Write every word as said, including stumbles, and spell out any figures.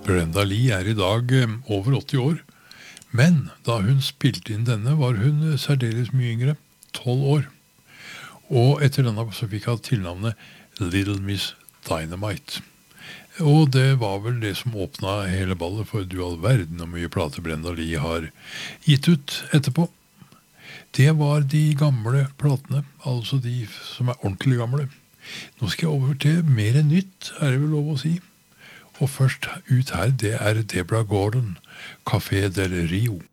Brenda Lee er i dag eh, over åtti år, men da hun spilte inn denne var hun eh, særdeles mye yngre, tolv år. Og etter denne så fikk hun tilnavnet Little Miss Dynamite. Og det var vel det som åpnet hele ballet, for du all verden og mye plater Brenda Lee har gitt ut etterpå. Det var de gamle platene, altså de som er ordentlig gamle. Nå skal jeg over til mer enn nytt, er det vel lov å si. Og først ut her, det er Deborah Gordon, Café del Rio.